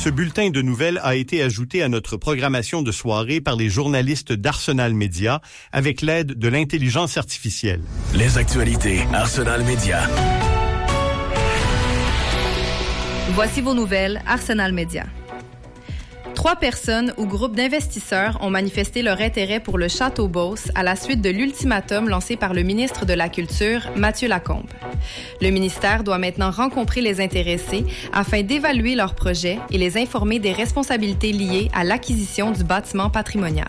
Ce bulletin de nouvelles a été ajouté à notre programmation de soirée par les journalistes d'Arsenal Média avec l'aide de l'intelligence artificielle. Les actualités Arsenal Média. Voici vos nouvelles Arsenal Média. 3 personnes ou groupes d'investisseurs ont manifesté leur intérêt pour le Château Beauce à la suite de l'ultimatum lancé par le ministre de la Culture, Mathieu Lacombe. Le ministère doit maintenant rencontrer les intéressés afin d'évaluer leurs projets et les informer des responsabilités liées à l'acquisition du bâtiment patrimonial.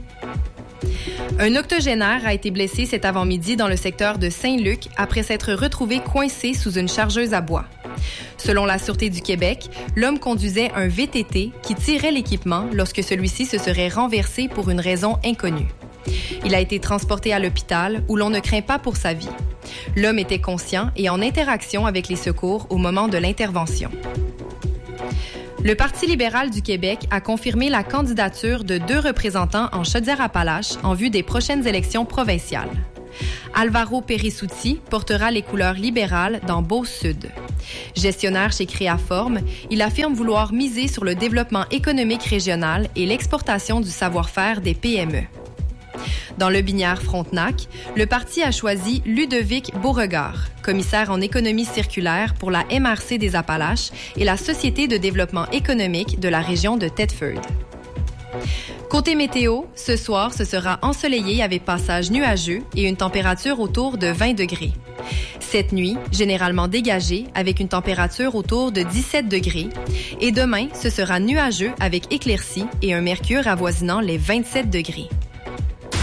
Un octogénaire a été blessé cet avant-midi dans le secteur de Saint-Luc après s'être retrouvé coincé sous une chargeuse à bois. Selon la Sûreté du Québec, l'homme conduisait un VTT qui tirait l'équipement lorsque celui-ci se serait renversé pour une raison inconnue. Il a été transporté à l'hôpital où l'on ne craint pas pour sa vie. L'homme était conscient et en interaction avec les secours au moment de l'intervention. Le Parti libéral du Québec a confirmé la candidature de 2 représentants en Chaudière-Appalaches en vue des prochaines élections provinciales. Alvaro Perissuti portera les couleurs libérales dans Beauce-Sud. Gestionnaire chez Créaforme, il affirme vouloir miser sur le développement économique régional et l'exportation du savoir-faire des PME. Dans le Binière-Frontenac, le parti a choisi Ludovic Beauregard, commissaire en économie circulaire pour la MRC des Appalaches et la Société de développement économique de la région de Thetford. Côté météo, ce soir, ce sera ensoleillé avec passage nuageux et une température autour de 20 degrés. Cette nuit, généralement dégagée avec une température autour de 17 degrés. Et demain, ce sera nuageux avec éclaircies et un mercure avoisinant les 27 degrés.